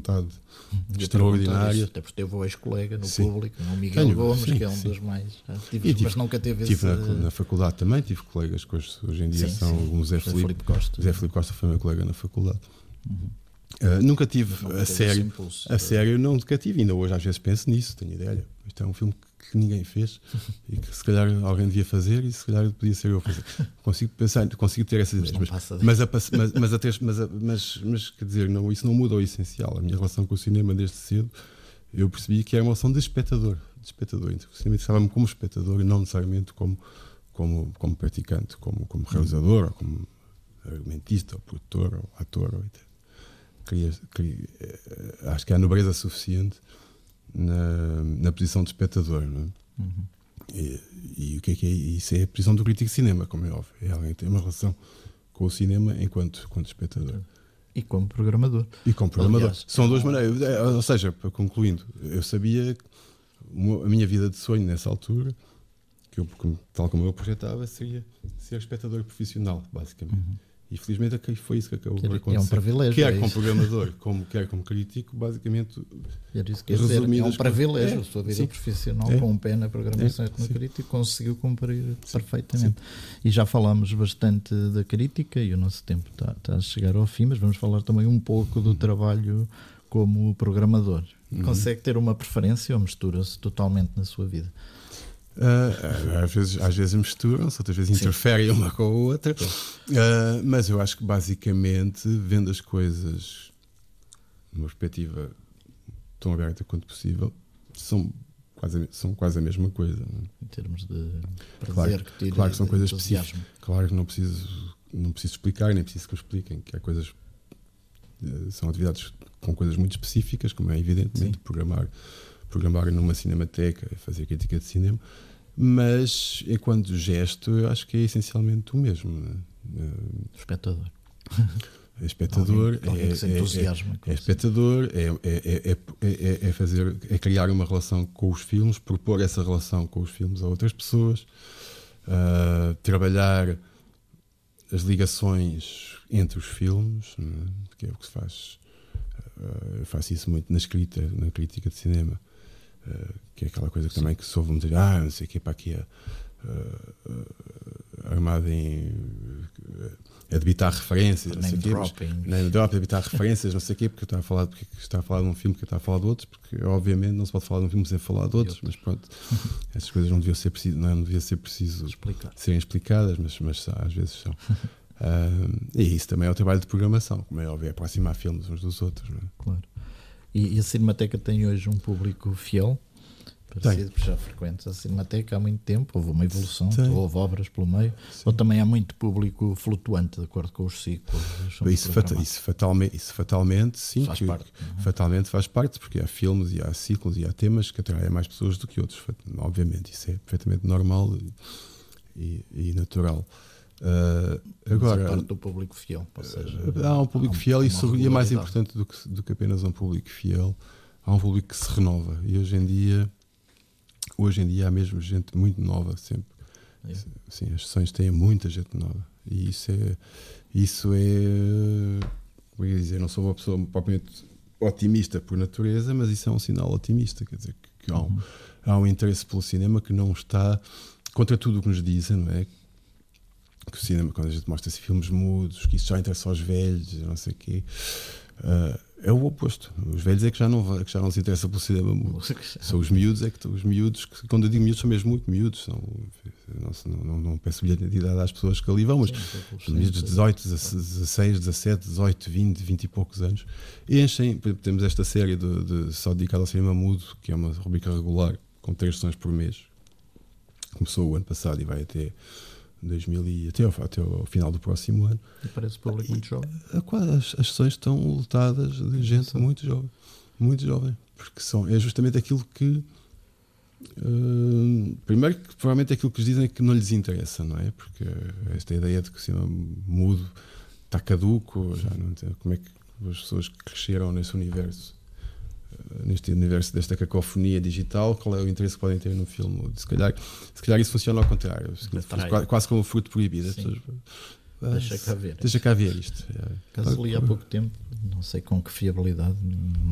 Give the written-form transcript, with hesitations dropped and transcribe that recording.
vontade extraordinária. Até porque teve o ex-colega no Sim. público, o Miguel Gomes, sim, que é um sim. dos mais ativos, mas nunca teve tive esse... na faculdade também, tive colegas que hoje em dia Sim, são sim. o Zé Filipe Costa. Zé Filipe Costa foi meu colega na faculdade. Nunca tive a sério. A sério nunca tive, ainda hoje às vezes penso nisso, tenho ideia. Olha, isto é um filme que ninguém fez e que se calhar alguém devia fazer e se calhar podia ser eu a fazer. Consigo ter essas ideias, mas quer dizer, não, isso não muda o essencial. A minha relação com o cinema desde cedo, eu percebi que era uma relação de espectador. Então, o cinema interessava-me como espectador e não necessariamente como praticante, como realizador, ou como argumentista, ou produtor, ou ator, ou etc. Acho que há nobreza suficiente na posição de espectador, não é? E o que é isso? É a posição do crítico de cinema, como é óbvio. É alguém que tem uma relação com o cinema enquanto espectador. E como programador. Aliás, são duas maneiras. Ou seja, concluindo, eu sabia que a minha vida de sonho nessa altura, que eu, tal como eu projetava, seria ser espectador profissional, basicamente. E felizmente foi isso que acabou por acontecer. É um privilégio. Quer como programador, quer como crítico, basicamente. Era isso que eu ia dizer. É um privilégio. A sua vida profissional, com um pé na programação e no crítico, conseguiu cumprir perfeitamente. Sim. E já falámos bastante da crítica e o nosso tempo está a chegar ao fim, mas vamos falar também um pouco do trabalho como programador. Consegue ter uma preferência ou mistura-se totalmente na sua vida? Às vezes misturam-se, outras vezes interferem uma com a outra, mas eu acho que basicamente, vendo as coisas numa perspectiva tão aberta quanto possível, são quase a mesma coisa, não é? Em termos de prazer, claro que são coisas específicas. Claro que não preciso explicar, nem preciso que me expliquem, que há coisas, são atividades com coisas muito específicas, como é evidentemente programar numa cinemateca, fazer crítica de cinema, mas enquanto gesto eu acho que é essencialmente o mesmo, né? Espectador. É espectador, é criar uma relação com os filmes, propor essa relação com os filmes a outras pessoas, trabalhar as ligações entre os filmes, né? Que é o que se faz. Eu faço isso muito na crítica de cinema. Que é aquela coisa que também que se ouve dizer, não sei o que, para aqui armado em debitar referências, não sei o quê, debitar referências, não sei o quê, porque está a falar de um filme que está a falar de outros, porque obviamente não se pode falar de um filme sem falar de outros, mas pronto, essas coisas não devia ser preciso serem explicadas, mas às vezes são. E isso também é o trabalho de programação, como é óbvio, é aproximar filmes uns dos outros, não é? Claro. E a Cinemateca tem hoje um público fiel? Parecido, porque já frequentes a Cinemateca há muito tempo, houve uma evolução, houve obras pelo meio, ou também há muito público flutuante, de acordo com os ciclos? Isso fatalmente, sim, fatalmente faz parte, porque há filmes e há ciclos e há temas que atraem mais pessoas do que outros, obviamente, isso é perfeitamente normal e natural. Agora, parte do público fiel, ou seja, há um público fiel e é mais importante do que apenas um público fiel. Há um público que se renova e hoje em dia há mesmo gente muito nova sempre. Sim, as sessões têm muita gente nova e isso é como eu ia dizer, não sou uma pessoa propriamente otimista por natureza, mas isso é um sinal otimista, quer dizer que há um interesse pelo cinema que não está contra tudo o que nos dizem, não é? Que o cinema, quando a gente mostra-se filmes mudos, que isso já interessa aos velhos, não sei o quê, é o oposto. Os velhos é que já não se interessa pelo cinema mudo. São os miúdos, que quando eu digo miúdos, são mesmo muito miúdos. Não peço bilhetidade às pessoas que ali vão, mas miúdos de 18, 16, 17, 18, 20 e poucos anos. Enchem, temos esta série só dedicada ao cinema mudo, que é uma rubrica regular, com 3 sessões por mês. Começou o ano passado e vai até 2000 e até ao final do próximo ano. E parece público muito jovem. As sessões estão lotadas de gente muito jovem, porque é justamente aquilo que primeiro que provavelmente aquilo que lhes dizem é que não lhes interessa, não é? Porque esta ideia de que o cinema mudo está caduco, já não sei como é que as pessoas que cresceram neste universo desta cacofonia digital, qual é o interesse que podem ter no filme? Se calhar isso funciona ao contrário, quase como o fruto proibido. Deixa cá ver isto. Caso li há pouco tempo, não sei com que fiabilidade,